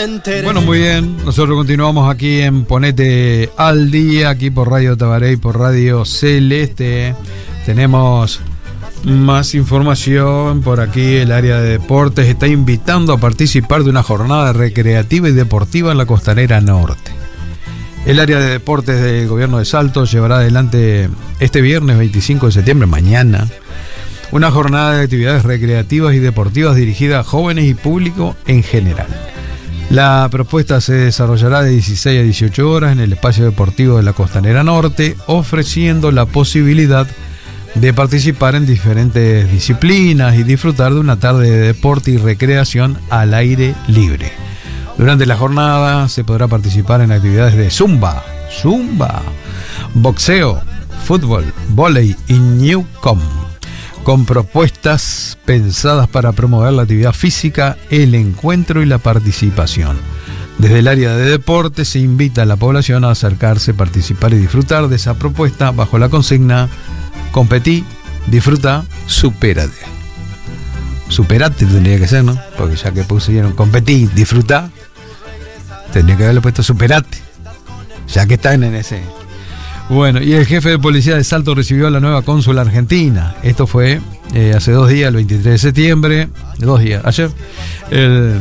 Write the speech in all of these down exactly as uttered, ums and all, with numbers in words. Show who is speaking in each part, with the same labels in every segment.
Speaker 1: enteré.
Speaker 2: Bueno, muy bien. Nosotros continuamos aquí en Ponete al Día, aquí por Radio Tabaré y por Radio Celeste. Tenemos más información por aquí. El área de deportes está invitando a participar de una jornada recreativa y deportiva en la Costanera Norte. El área de deportes del gobierno de Salto llevará adelante este viernes veinticinco de septiembre, mañana, una jornada de actividades recreativas y deportivas dirigida a jóvenes y público en general. La propuesta se desarrollará de dieciséis a dieciocho horas en el espacio deportivo de la Costanera Norte, ofreciendo la posibilidad de participar en diferentes disciplinas y disfrutar de una tarde de deporte y recreación al aire libre. Durante la jornada se podrá participar en actividades de zumba, zumba, boxeo, fútbol, vóley y newcom, con propuestas pensadas para promover la actividad física, el encuentro y la participación. Desde el área de deporte se invita a la población a acercarse, participar y disfrutar de esa propuesta bajo la consigna: competí, disfruta, supérate. Superate tendría que ser, ¿no? Porque ya que pusieron competí, disfruta, tendría que haberle puesto superate, ya que están en ese. Bueno, y el jefe de policía de Salto recibió a la nueva cónsula argentina. Esto fue eh, hace dos días, el veintitrés de septiembre. Dos días, ayer. El,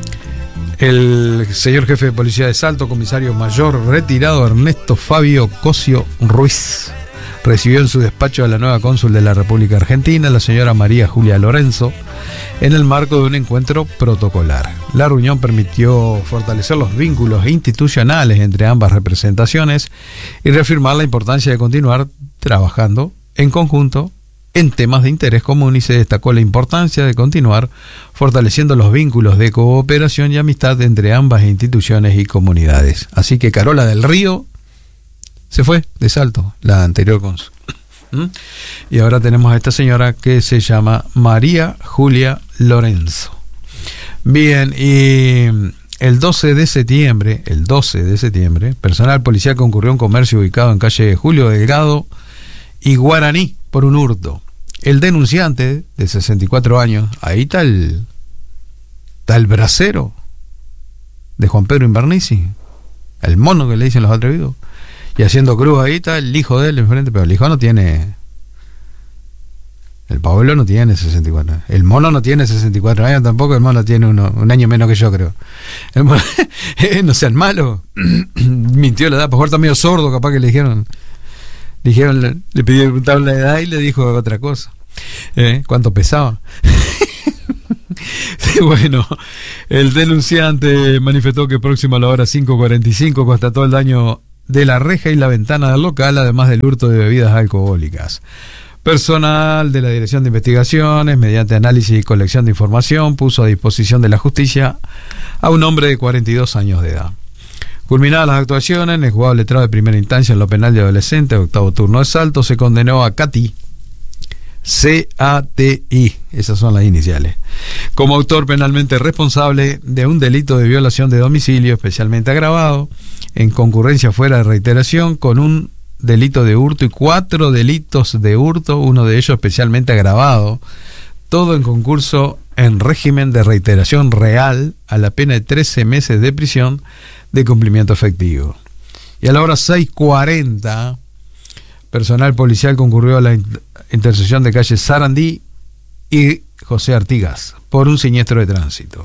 Speaker 2: el señor jefe de policía de Salto, comisario mayor retirado Ernesto Fabio Cosio Ruiz, recibió en su despacho a la nueva cónsul de la República Argentina, la señora María Julia Lorenzo, en el marco de un encuentro protocolar. La reunión permitió fortalecer los vínculos institucionales entre ambas representaciones y reafirmar la importancia de continuar trabajando en conjunto en temas de interés común, y se destacó la importancia de continuar fortaleciendo los vínculos de cooperación y amistad entre ambas instituciones y comunidades. Así que Carola del Río se fue de Salto, la anterior cónsul. ¿Mm? Y ahora tenemos a esta señora que se llama María Julia Lorenzo. Bien, y el doce de septiembre, el doce de septiembre, personal policial concurrió a un comercio ubicado en calle Julio Delgado y Guaraní por un hurto. El denunciante, de sesenta y cuatro años, ahí está el, está el bracero de Juan Pedro Invernici, el mono que le dicen los atrevidos. Y haciendo cruz ahí está el hijo de él enfrente, pero el hijo no tiene, el Pablo no tiene sesenta y cuatro, el mono no tiene sesenta y cuatro años tampoco, el mono tiene uno, un año menos que yo, creo. El mono, no sean malos, mintió la edad, por favor, está medio sordo, capaz que le dijeron, le dijeron, le, le pidieron la edad y le dijo otra cosa. ¿Eh? ¿Cuánto pesaba? Bueno, el denunciante manifestó que próximo a la hora cinco cuarenta y cinco constató el daño de la reja y la ventana del local, además del hurto de bebidas alcohólicas. Personal de la Dirección de Investigaciones, mediante análisis y colección de información, puso a disposición de la justicia a un hombre de cuarenta y dos años de edad. Culminadas las actuaciones, en el juzgado letrado de primera instancia en lo penal de adolescente, octavo turno de Salto, se condenó a Cati, C A T I, esas son las iniciales, como autor penalmente responsable de un delito de violación de domicilio especialmente agravado, en concurrencia fuera de reiteración, con un delito de hurto y cuatro delitos de hurto, uno de ellos especialmente agravado, todo en concurso en régimen de reiteración real, a la pena de trece meses de prisión de cumplimiento efectivo. Y a la hora seis cuarenta, personal policial concurrió a la intersección de calle Sarandí y José Artigas por un siniestro de tránsito.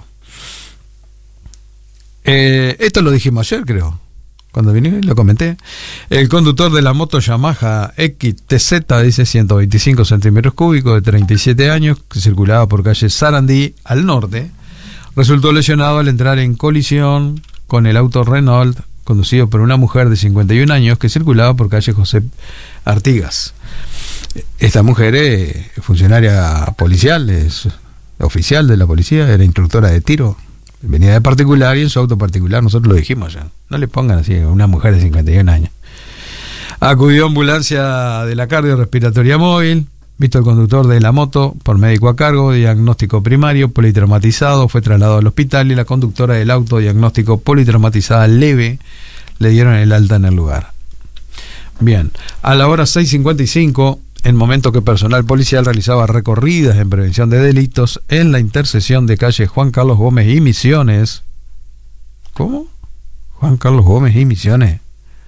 Speaker 2: Eh, esto lo dijimos ayer, creo, cuando vine, lo comenté. El conductor de la moto Yamaha X T Z, dice ciento veinticinco centímetros cúbicos, de treinta y siete años, que circulaba por calle Sarandí al norte, resultó lesionado al entrar en colisión con el auto Renault conducido por una mujer de cincuenta y un años que circulaba por calle José Artigas. Esta mujer es funcionaria policial, es oficial de la policía, era instructora de tiro, venía de particular y en su auto particular, nosotros lo dijimos ya, no le pongan así a una mujer de cincuenta y un años. Acudió a ambulancia de la cardiorrespiratoria móvil, visto el conductor de la moto por médico a cargo, diagnóstico primario, politraumatizado, fue trasladado al hospital, y la conductora del auto, diagnóstico politraumatizada leve, le dieron el alta en el lugar. Bien, a la hora seis cincuenta y cinco, en momento que personal policial realizaba recorridas en prevención de delitos en la intersección de calle Juan Carlos Gómez y Misiones, ¿Cómo? Juan Carlos Gómez y Misiones.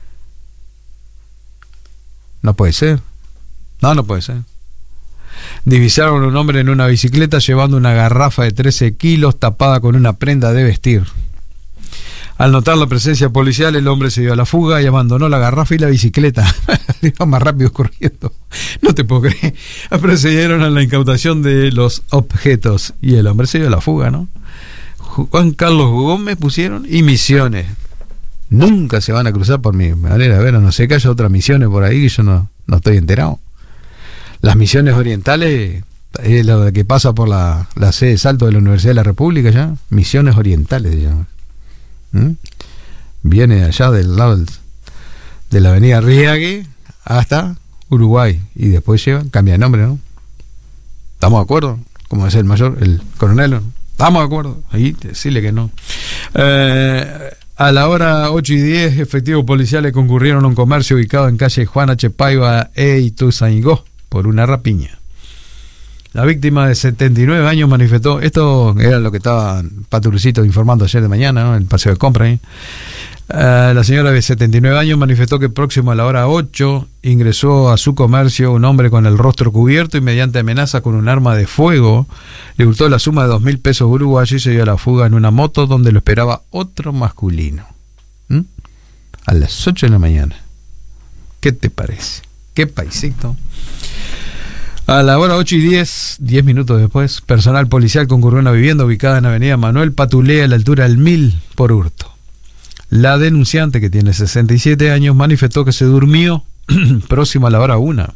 Speaker 2: No puede ser. No, no puede ser. Divisaron a un hombre en una bicicleta llevando una garrafa de trece kilos tapada con una prenda de vestir. Al notar la presencia policial, el hombre se dio a la fuga y abandonó la garrafa y la bicicleta. Iba más rápido corriendo. No te puedo creer. Procedieron a la incautación de los objetos y el hombre se dio a la fuga, ¿no? Juan Carlos Gómez pusieron y Misiones. Nunca se van a cruzar por mi manera de ver, a no sé que haya otras Misiones por ahí que yo no, no estoy enterado. Las Misiones Orientales es lo que pasa por la, la sede de Salto de la Universidad de la República, ya. Misiones Orientales se llama. ¿Mm? Viene allá del lado del, de la avenida Riague hasta Uruguay y después lleva, cambia de nombre, ¿no? ¿Estamos de acuerdo? Como es el mayor, el coronel, ¿no? ¿Estamos de acuerdo? Ahí decirle que no. Eh, a la hora ocho y diez, efectivos policiales concurrieron a un comercio ubicado en calle Juan H. Paiva e Ituzaingó por una rapiña. La víctima de setenta y nueve años manifestó, esto era lo que estaba Patrucito informando ayer de mañana, ¿no? El paseo de compra, ¿eh? Uh, la señora de setenta y nueve años manifestó que próximo a la hora ocho ingresó a su comercio un hombre con el rostro cubierto y mediante amenaza con un arma de fuego le hurtó la suma de dos mil pesos uruguayos y se dio a la fuga en una moto donde lo esperaba otro masculino. ¿Mm? A las ocho de la mañana. ¿Qué te parece? ¿Qué paisito? A la hora ocho y diez, diez minutos después, personal policial concurrió a una vivienda ubicada en avenida Manuel Patulea a la altura del Mil por hurto. La denunciante, que tiene sesenta y siete años, manifestó que se durmió próximo a la hora una.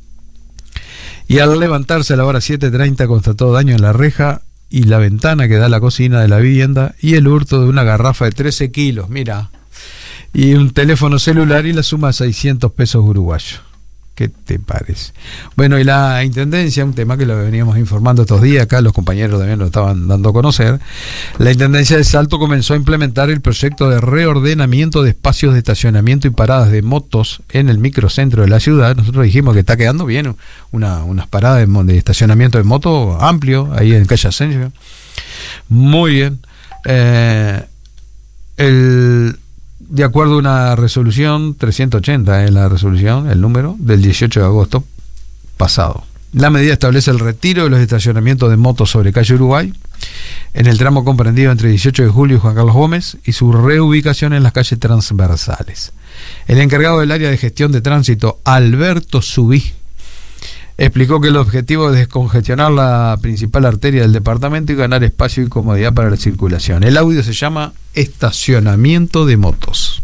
Speaker 2: Y al levantarse a la hora siete treinta constató daño en la reja y la ventana que da a la cocina de la vivienda y el hurto de una garrafa de trece kilos, mira, y un teléfono celular y la suma de seiscientos pesos uruguayos. ¿Qué te parece? Bueno, y la Intendencia, un tema que lo veníamos informando estos días, acá los compañeros también lo estaban dando a conocer, la Intendencia de Salto comenzó a implementar el proyecto de reordenamiento de espacios de estacionamiento y paradas de motos en el microcentro de la ciudad. Nosotros dijimos que está quedando bien una, unas paradas de, de estacionamiento de moto amplio, ahí en calle Asensio. Muy bien. Eh, el... De acuerdo a una resolución trescientos ochenta, en la resolución, el número, del dieciocho de agosto pasado. La medida establece el retiro de los estacionamientos de motos sobre calle Uruguay, en el tramo comprendido entre dieciocho de julio y Juan Carlos Gómez, y su reubicación en las calles transversales. El encargado del área de gestión de tránsito, Alberto Subí, explicó que el objetivo es descongestionar la principal arteria del departamento y ganar espacio y comodidad para la circulación. El audio se llama estacionamiento de motos.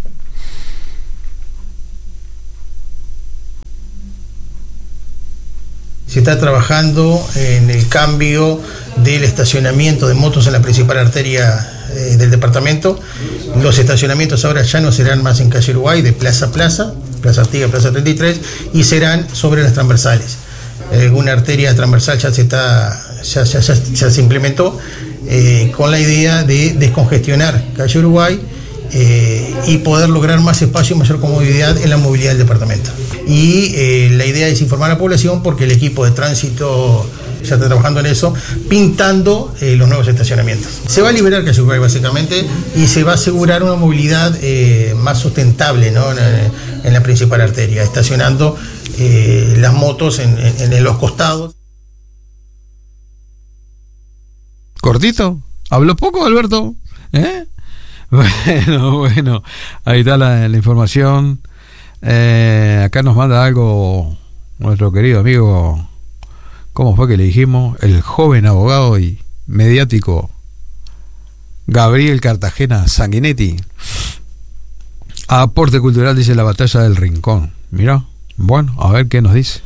Speaker 1: Se está trabajando en el cambio del estacionamiento de motos en la principal arteria eh, del departamento. Los estacionamientos ahora ya no serán más en calle Uruguay, de plaza a plaza, Plaza Artigas, Plaza treinta y tres, y serán sobre las transversales. Alguna arteria transversal ya se está ya, ya, ya, ya se implementó eh, con la idea de descongestionar calle Uruguay eh, y poder lograr más espacio y mayor comodidad en la movilidad del departamento. Y eh, la idea es informar a la población porque el equipo de tránsito ya está trabajando en eso, pintando eh, los nuevos estacionamientos. Se va a liberar calle Uruguay básicamente y se va a asegurar una movilidad eh, más sustentable, ¿no? en, en la principal arteria, estacionando Eh, las motos en, en, en los costados.
Speaker 2: ¿Cortito? ¿Habló poco, Alberto? ¿Eh? Bueno, bueno, ahí está la, la información. Eh, acá nos manda algo nuestro querido amigo, ¿cómo fue que le dijimos? El joven abogado y mediático Gabriel Cartagena Sanguinetti. Aporte cultural, dice la batalla del Rincón. Mirá. Bueno, a ver qué nos dice.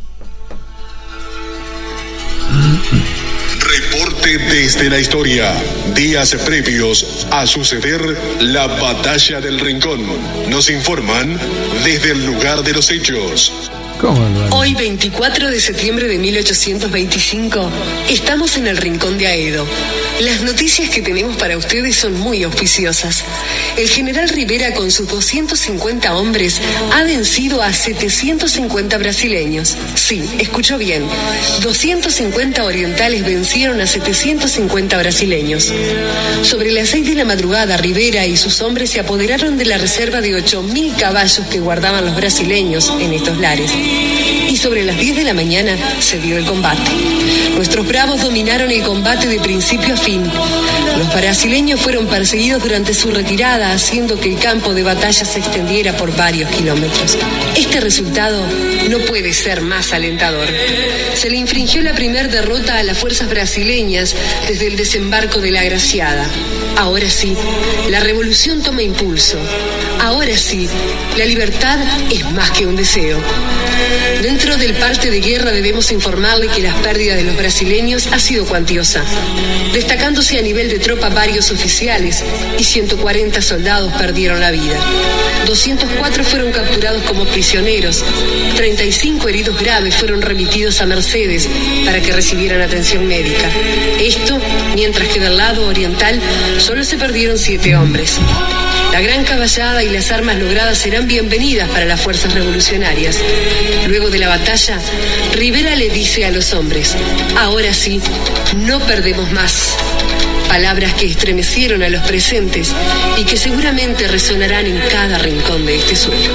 Speaker 3: Reporte desde la historia. Días previos a suceder la batalla del Rincón. Nos informan desde el lugar de los hechos.
Speaker 2: ¿Cómo lo
Speaker 4: Hoy, veinticuatro de septiembre de mil ochocientos veinticinco, estamos en el Rincón de Aedo. Las noticias que tenemos para ustedes son muy auspiciosas. El general Rivera, con sus doscientos cincuenta hombres, ha vencido a setecientos cincuenta brasileños. Sí, escuchó bien. doscientos cincuenta orientales vencieron a setecientos cincuenta brasileños. Sobre las seis de la madrugada, Rivera y sus hombres se apoderaron de la reserva de ocho mil caballos que guardaban los brasileños en estos lares. Y sobre las diez de la mañana se dio el combate. Nuestros bravos dominaron el combate de principio a fin. Los brasileños fueron perseguidos durante su retirada, haciendo que el campo de batalla se extendiera por varios kilómetros. Este resultado no puede ser más alentador. Se le infringió la primera derrota a las fuerzas brasileñas desde el desembarco de la Agraciada. Ahora sí, la revolución toma impulso. Ahora sí, la libertad es más que un deseo. Dentro del parte de guerra debemos informarle que las pérdidas de los brasileños ha sido cuantiosa, destacándose a nivel de tropa varios oficiales y ciento cuarenta soldados perdieron la vida. doscientos cuatro fueron capturados como prisioneros, treinta y cinco heridos graves fueron remitidos a Mercedes para que recibieran atención médica. Esto, mientras que del lado oriental solo se perdieron siete hombres. La gran caballada y las armas logradas serán bienvenidas para las fuerzas revolucionarias. Luego de la batalla, Rivera le dice a los hombres: ahora sí, no perdemos más. Palabras que estremecieron a los presentes y que seguramente resonarán en cada rincón de este suelo.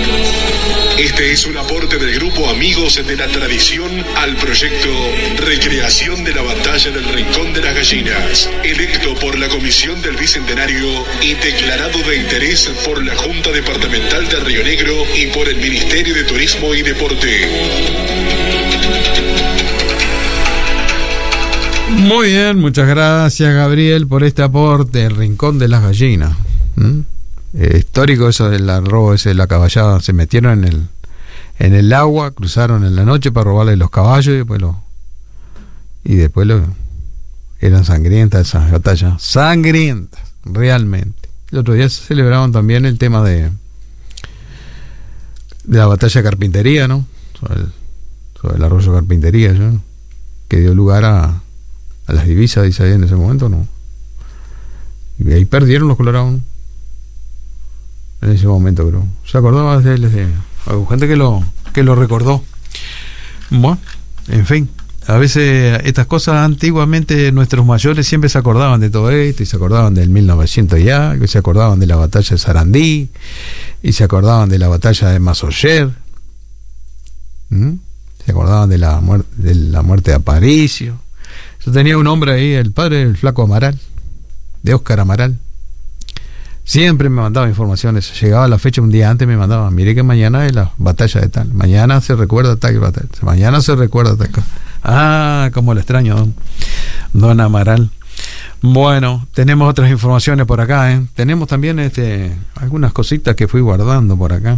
Speaker 3: Este es un aporte del Grupo Amigos de la Tradición al proyecto Recreación de la Batalla del Rincón de las Gallinas, electo por la Comisión del Bicentenario y declarado de interés por la Junta Departamental de Río Negro y por el Ministerio de Turismo y Deporte.
Speaker 2: Muy bien, muchas gracias, Gabriel, por este aporte, el Rincón de las Gallinas. ¿Mm? Eh, histórico eso del robo ese de la caballada. Se metieron en el en el agua, cruzaron en la noche para robarle los caballos y después lo y después lo eran sangrientas esas batallas, sangrientas realmente. El otro día se celebraban también el tema de de la batalla de Carpintería, ¿no? Sobre el, sobre el arroyo Carpintería, ¿no? Que dio lugar a, a las divisas, dice ahí en ese momento, ¿no? Y ahí perdieron los colorados, ¿no? En ese momento, creo. ¿Se acordaba de él? De, hay gente que lo, que lo recordó. Bueno, en fin. A veces estas cosas antiguamente nuestros mayores siempre se acordaban de todo esto y se acordaban del mil novecientos y algo, y se acordaban de la batalla de Sarandí y se acordaban de la batalla de Masoyer. ¿Mm? Se acordaban de la, muer- de la muerte de Aparicio. Yo tenía un hombre ahí, el padre del Flaco Amaral, de Óscar Amaral. Siempre me mandaba informaciones. Llegaba la fecha un día antes, me mandaba: mire que mañana es la batalla de tal, mañana se recuerda tal batalla, mañana se recuerda tal cosa. Ah, como lo extraño, don, don Amaral. Bueno, tenemos otras informaciones por acá, ¿eh? Tenemos también este algunas cositas que fui guardando por acá.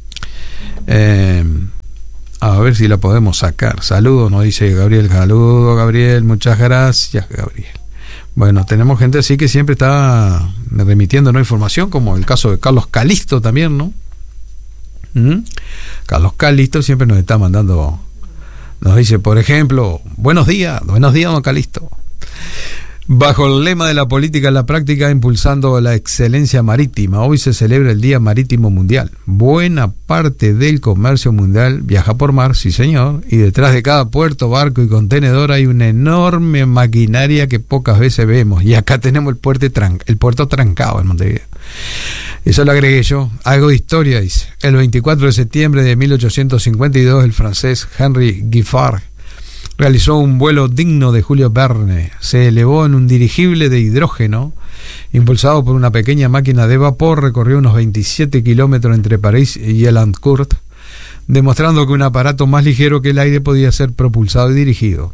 Speaker 2: Eh, a ver si la podemos sacar. Saludos, nos dice Gabriel. Saludos, Gabriel. Muchas gracias, Gabriel. Bueno, tenemos gente así que siempre está remitiendo, ¿no?, información, como el caso de Carlos Calisto también, ¿no? ¿Mm? Carlos Calisto siempre nos está mandando, nos dice, por ejemplo: buenos días, buenos días, don Calisto. Bajo el lema de la política en la práctica, impulsando la excelencia marítima, hoy se celebra el Día Marítimo Mundial. Buena parte del comercio mundial viaja por mar, sí señor, y detrás de cada puerto, barco y contenedor hay una enorme maquinaria que pocas veces vemos. Y acá tenemos el puerto, tran- el puerto trancado en Montevideo. Eso lo agregué yo. Algo de historia, dice. El veinticuatro de septiembre de mil ochocientos cincuenta y dos, el francés Henry Giffard realizó un vuelo digno de Julio Verne. Se elevó en un dirigible de hidrógeno, impulsado por una pequeña máquina de vapor, recorrió unos veintisiete kilómetros entre París y Elancourt, demostrando que un aparato más ligero que el aire podía ser propulsado y dirigido.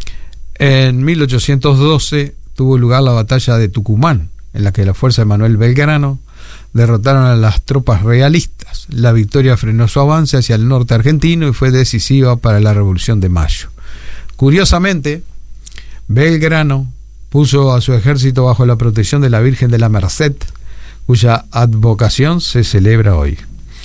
Speaker 2: En mil ochocientos doce tuvo lugar la batalla de Tucumán, en la que la fuerza de Manuel Belgrano derrotaron a las tropas realistas. La victoria frenó su avance hacia el norte argentino y fue decisiva para la Revolución de Mayo. Curiosamente, Belgrano puso a su ejército bajo la protección de la Virgen de la Merced, cuya advocación se celebra hoy.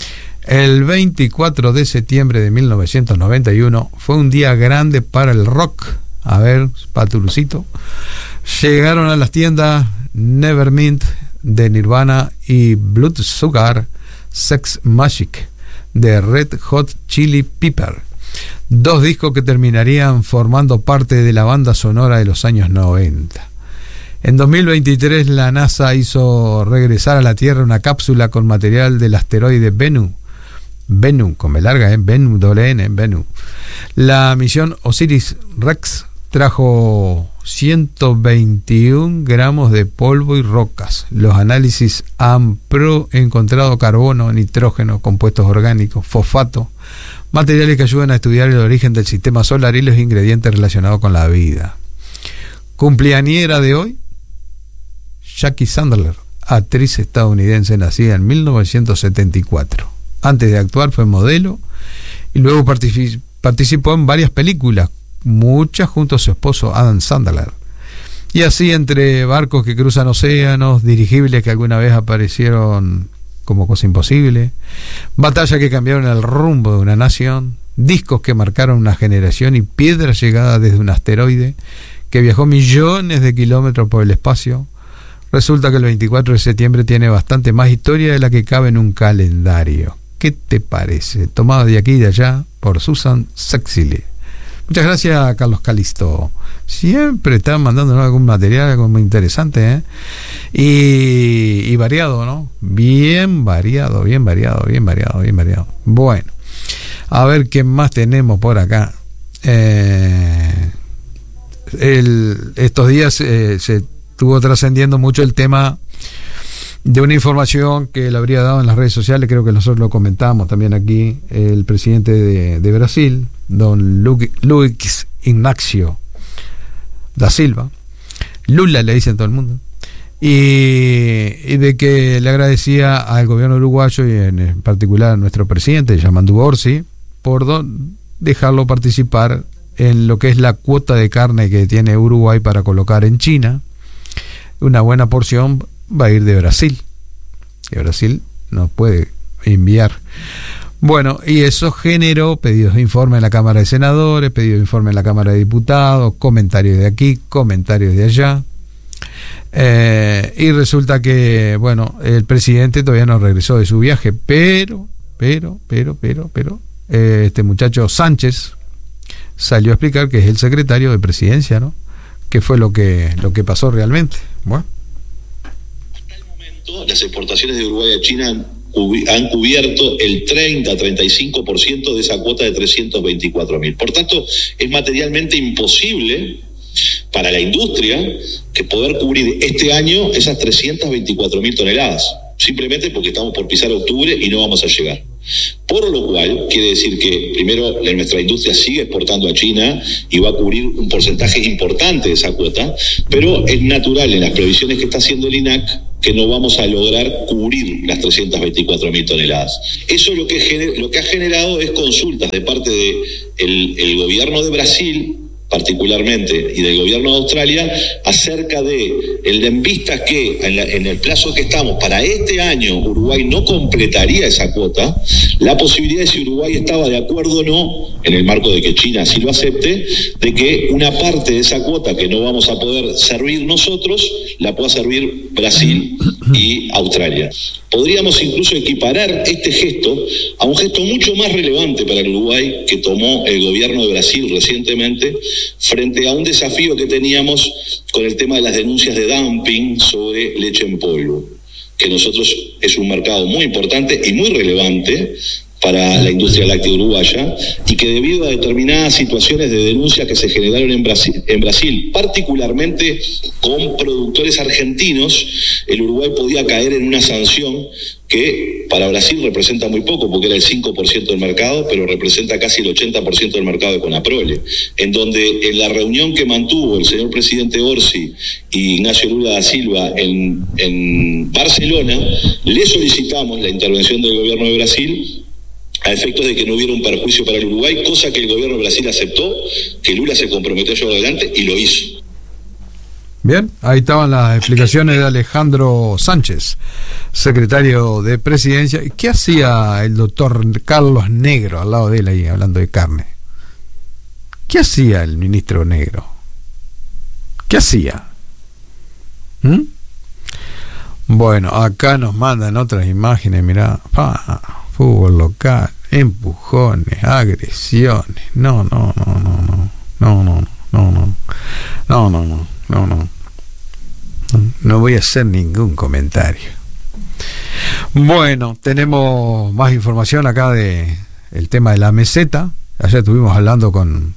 Speaker 2: El veinticuatro de septiembre de mil novecientos noventa y uno fue un día grande para el rock. A ver, Patulucito. Llegaron a las tiendas Nevermind de Nirvana y Blood Sugar Sex Magic de Red Hot Chili Pepper, dos discos que terminarían formando parte de la banda sonora de los años noventa. En dos mil veintitrés la NASA hizo regresar a la Tierra una cápsula con material del asteroide Bennu. Bennu, con B larga, ¿eh? Bennu, doble N, Bennu. La misión Osiris-Rex trajo ciento veintiún gramos de polvo y rocas. Los análisis han pro encontrado carbono, nitrógeno, compuestos orgánicos, fosfato, materiales que ayudan a estudiar el origen del sistema solar y los ingredientes relacionados con la vida. Cumpleañera de hoy, Jackie Sandler, actriz estadounidense nacida en mil novecientos setenta y cuatro. Antes de actuar fue modelo y luego particip- participó en varias películas, muchas junto a su esposo Adam Sandler. Y así, entre barcos que cruzan océanos, dirigibles que alguna vez aparecieron como cosa imposible, batallas que cambiaron el rumbo de una nación, discos que marcaron una generación y piedras llegadas desde un asteroide que viajó millones de kilómetros por el espacio, resulta que el veinticuatro de septiembre tiene bastante más historia de la que cabe en un calendario. ¿Qué te parece? Tomado de aquí y de allá por Susan Sexily. Muchas gracias, Carlos Calisto. Siempre están mandándonos algún material, algo muy interesante, ¿eh? Y, y variado, ¿no? Bien variado, bien variado, bien variado, bien variado. Bueno, a ver qué más tenemos por acá. Eh, el, estos días eh, se estuvo trascendiendo mucho el tema de una información que le habría dado en las redes sociales, creo que nosotros lo comentamos también aquí, el presidente de, de Brasil, don Lu, Luiz Inácio da Silva, Lula le dicen todo el mundo, y, y de que le agradecía al gobierno uruguayo y en particular a nuestro presidente, Yamandu Orsi, por don, dejarlo participar en lo que es la cuota de carne que tiene Uruguay para colocar en China. Una buena porción va a ir de Brasil, que Brasil nos puede enviar. Bueno, y eso generó pedidos de informe en la Cámara de Senadores, pedidos de informe en la Cámara de Diputados, comentarios de aquí, comentarios de allá, eh, y resulta que, bueno, el presidente todavía no regresó de su viaje, pero, pero, pero, pero, pero, eh, este muchacho Sánchez salió a explicar que es el secretario de Presidencia, ¿no? ¿Qué fue lo que, lo que pasó realmente? Bueno.
Speaker 5: Hasta el momento, las exportaciones de Uruguay a China han, cubi- han cubierto el treinta a treinta y cinco por ciento de esa cuota de trescientos veinticuatro mil. Por tanto, es materialmente imposible para la industria que poder cubrir este año esas trescientas veinticuatro mil toneladas, simplemente porque estamos por pisar octubre y no vamos a llegar. Por lo cual, quiere decir que primero la, nuestra industria sigue exportando a China y va a cubrir un porcentaje importante de esa cuota, pero es natural en las previsiones que está haciendo el I N A C que no vamos a lograr cubrir las trescientas veinticuatro mil toneladas. Eso lo que, gener, lo que ha generado es consultas de parte del de el gobierno de Brasil, particularmente, y del gobierno de Australia, acerca de el en vistas que en, la, en el plazo que estamos para este año Uruguay no completaría esa cuota, la posibilidad de si Uruguay estaba de acuerdo o no, en el marco de que China sí lo acepte, de que una parte de esa cuota que no vamos a poder servir nosotros, la pueda servir Brasil y Australia. Podríamos incluso equiparar este gesto a un gesto mucho más relevante para el Uruguay que tomó el gobierno de Brasil recientemente frente a un desafío que teníamos con el tema de las denuncias de dumping sobre leche en polvo, que nosotros es un mercado muy importante y muy relevante para la industria láctea uruguaya y que debido a determinadas situaciones de denuncia que se generaron en Brasil, en Brasil, particularmente con productores argentinos, el Uruguay podía caer en una sanción que para Brasil representa muy poco porque era el cinco por ciento del mercado, pero representa casi el ochenta por ciento del mercado de Conaprole, en donde en la reunión que mantuvo el señor presidente Orsi y Ignacio Lula da Silva en, en Barcelona, le solicitamos la intervención del gobierno de Brasil a efectos de que no hubiera un perjuicio para el Uruguay, cosa que el gobierno de Brasil aceptó, que Lula se comprometió a llevar adelante y lo hizo.
Speaker 2: Bien, ahí estaban las explicaciones de Alejandro Sánchez, secretario de Presidencia. ¿Qué hacía el doctor Carlos Negro al lado de él ahí, hablando de carne? ¿Qué hacía el ministro Negro? ¿Qué hacía? ¿Mm? Bueno, acá nos mandan otras imágenes, mirá, pa, fútbol local, empujones, agresiones. No, no, no, no, no, no, no, no, no, no, no, no, no, no. No voy a hacer ningún comentario. Bueno, tenemos más información acá de el tema de la meseta. Ayer estuvimos hablando con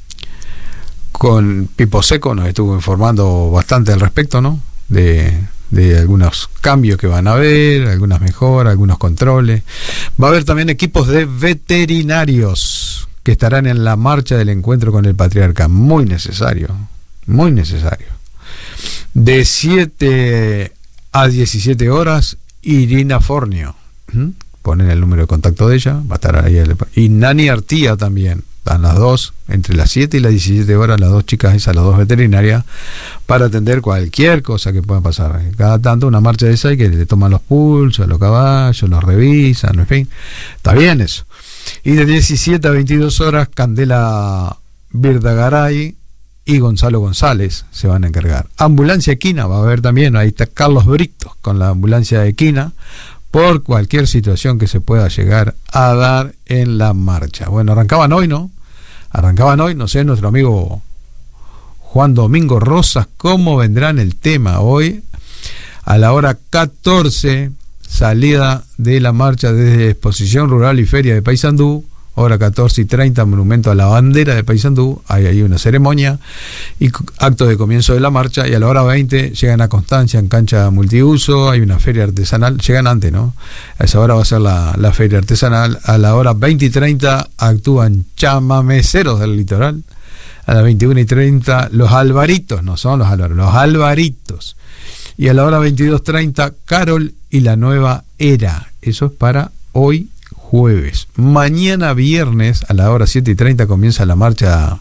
Speaker 2: con Pipo Seco, nos estuvo informando bastante al respecto, ¿no? De, de algunos cambios que van a haber, algunas mejoras, algunos controles. Va a haber también equipos de veterinarios que estarán en la marcha del encuentro con el Patriarca. Muy necesario, muy necesario. De siete a diecisiete horas, Irina Fornio. ¿Mm? Ponen el número de contacto de ella, va a estar ahí. El... Y Nani Artía también. Están las dos, entre las siete y las diecisiete horas, las dos chicas esas, las dos veterinarias, para atender cualquier cosa que pueda pasar. Cada tanto una marcha de esa y que le toman los pulsos a los caballos, los revisan, en fin. Está bien eso. Y de diecisiete a veintidós horas, Candela Virdagaray y Gonzalo González se van a encargar. Ambulancia Equina, va a haber también, ahí está Carlos Brito con la ambulancia de Equina, por cualquier situación que se pueda llegar a dar en la marcha. Bueno, arrancaban hoy, ¿no? Arrancaban hoy, no sé, nuestro amigo Juan Domingo Rosas, cómo vendrán el tema hoy. A la hora catorce, salida de la marcha desde Exposición Rural y Feria de Paysandú. Hora catorce y treinta, monumento a la bandera de Paysandú, hay ahí una ceremonia y acto de comienzo de la marcha, y a la hora veinte llegan a Constancia en cancha multiuso, hay una feria artesanal, llegan antes, ¿no? A esa hora va a ser la, la feria artesanal. A la hora veinte y treinta actúan chamameceros del litoral, a las veintiuna y treinta los Alvaritos, no son los Alvaros, los Alvaritos, y a la hora veintidós treinta Carol y la Nueva Era. Eso es para hoy jueves. Mañana viernes a la hora siete y treinta comienza la marcha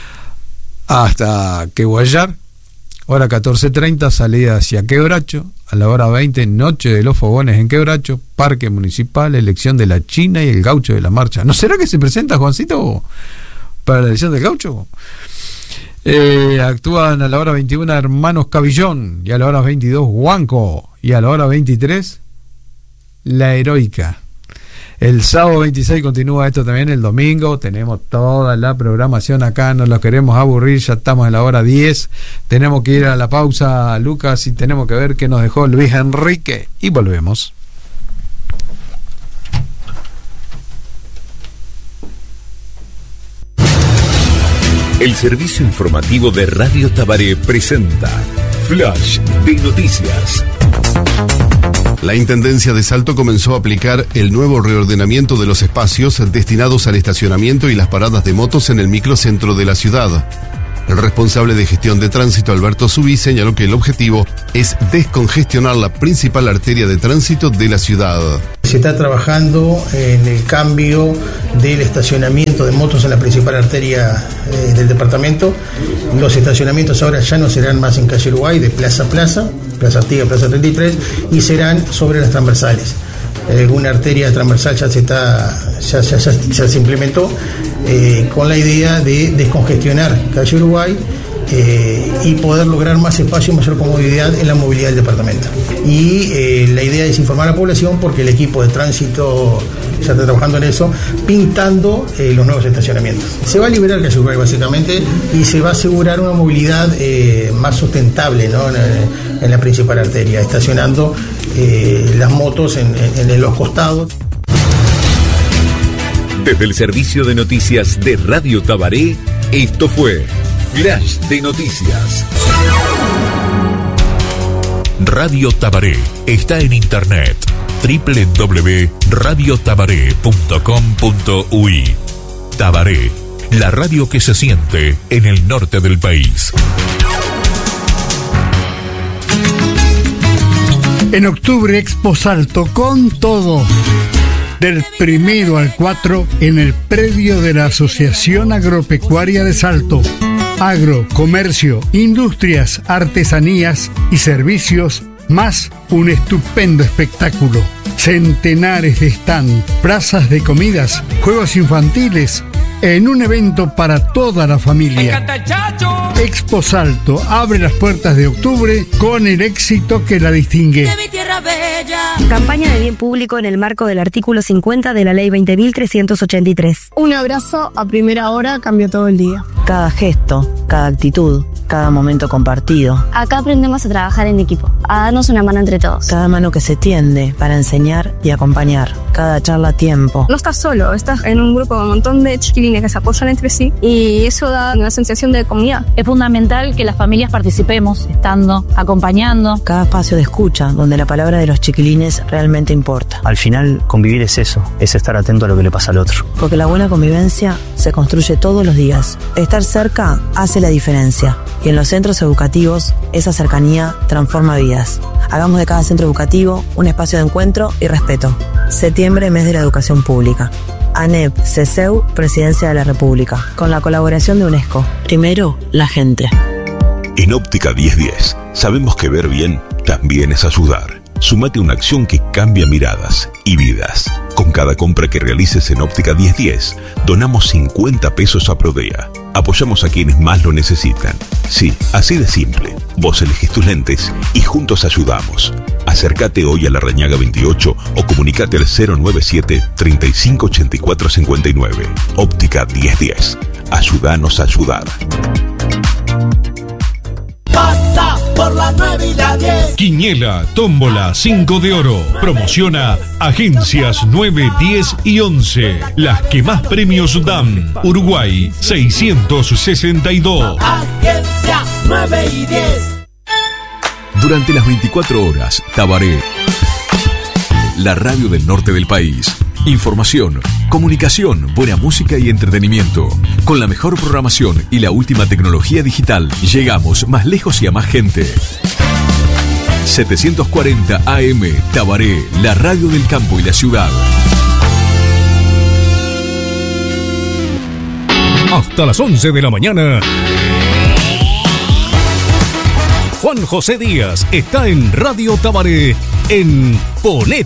Speaker 2: hasta Queguayar. Hora catorce y treinta salida hacia Quebracho. A la hora veinte Noche de los Fogones en Quebracho. Parque Municipal, elección de la China y el gaucho de la marcha. ¿No será que se presenta Juancito para la elección del gaucho? Eh, actúan a la hora veintiuna Hermanos Cabillón, y a la hora veintidós Huanco, y a la hora veintitrés La Heroica. El sábado veintiséis continúa esto también. El domingo tenemos toda la programación acá, no los queremos aburrir, ya estamos en la hora diez, tenemos que ir a la pausa, Lucas, y tenemos que ver qué nos dejó Luis Enrique, y volvemos.
Speaker 6: El servicio informativo de Radio Tabaré presenta Flash de Noticias.
Speaker 7: La Intendencia de Salto comenzó a aplicar el nuevo reordenamiento de los espacios destinados al estacionamiento y las paradas de motos en el microcentro de la ciudad. El responsable de gestión de tránsito, Alberto Subí, señaló que el objetivo es descongestionar la principal arteria de tránsito de la ciudad.
Speaker 1: Se está trabajando en el cambio del estacionamiento de motos en la principal arteria eh, del departamento. Los estacionamientos ahora ya no serán más en calle Uruguay, de plaza a plaza, Plaza Artigas, Plaza treinta y tres, y serán sobre las transversales. Alguna arteria transversal ya se está ya, ya, ya, ya se implementó eh, con la idea de descongestionar calle Uruguay eh, y poder lograr más espacio y mayor comodidad en la movilidad del departamento. Y eh, la idea es informar a la población, porque el equipo de tránsito ya está trabajando en eso, pintando eh, los nuevos estacionamientos. Se va a liberar calle Uruguay básicamente, y se va a asegurar una movilidad eh, más sustentable, ¿no? en, en la principal arteria, estacionando eh, las motos en, en, en los costados.
Speaker 6: Desde el servicio de noticias de Radio Tabaré, esto fue Flash de Noticias. Radio Tabaré está en internet doble u doble u doble u punto radio tabaré punto com punto u i. Tabaré, la radio que se siente en el norte del país.
Speaker 8: En octubre, Expo Salto con todo. Del primero al cuatro en el predio de la Asociación Agropecuaria de Salto. Agro, comercio, industrias, artesanías y servicios, más un estupendo espectáculo. Centenares de stand, plazas de comidas, juegos infantiles, en un evento para toda la familia. Expo Salto abre las puertas de octubre con el éxito que la distingue.
Speaker 9: De mi tierra bella.
Speaker 10: Campaña de bien público en el marco del artículo cincuenta de la Ley veinte mil trescientos ochenta y tres.
Speaker 11: Un abrazo a primera hora cambia todo el día.
Speaker 12: Cada gesto, cada actitud, cada momento compartido.
Speaker 13: Acá aprendemos a trabajar en equipo, a darnos una mano entre todos.
Speaker 12: Cada mano que se tiende para enseñar y acompañar. Cada charla a tiempo.
Speaker 11: No estás solo, estás en un grupo de un montón de chiquilines que se apoyan entre sí y eso da una sensación de comunidad.
Speaker 14: Es fundamental que las familias participemos, estando, acompañando.
Speaker 12: Cada espacio de escucha donde la palabra de los chiquilines realmente importa.
Speaker 15: Al final, convivir es eso, es estar atento a lo que le pasa al otro.
Speaker 12: Porque la buena convivencia se construye todos los días. Estar cerca hace la diferencia. Y en los centros educativos, esa cercanía transforma vidas. Hagamos de cada centro educativo un espacio de encuentro y respeto. Septiembre, mes de la educación pública. ANEP, CESEU, Presidencia de la República. Con la colaboración de UNESCO. Primero, la gente.
Speaker 16: En Óptica diez diez, sabemos que ver bien también es ayudar. Sumate a una acción que cambia miradas y vidas. Con cada compra que realices en Óptica diez diez, donamos cincuenta pesos a Prodea. Apoyamos a quienes más lo necesitan. Sí, así de simple. Vos elegís tus lentes y juntos ayudamos. Acércate hoy a la Rañaga veintiocho o comunicate al cero nueve siete, treinta y cinco ochenta y cuatro cincuenta y nueve. Óptica diez diez. Ayúdanos a ayudar.
Speaker 17: Pasa por la nueve y la diez.
Speaker 18: Quiniela, tómbola, cinco de oro. Promociona Agencias nueve, diez y once. Las que más premios dan. Uruguay seiscientos sesenta y dos.
Speaker 17: Agencia nueve y diez.
Speaker 6: Durante las veinticuatro horas, Tabaré, la radio del norte del país. Información, comunicación, buena música y entretenimiento. Con la mejor programación y la última tecnología digital, llegamos más lejos y a más gente. setecientos cuarenta A M, Tabaré, la radio del campo y la ciudad.
Speaker 18: Hasta las once de la mañana. Juan José Díaz está en Radio Tabaré en Ponete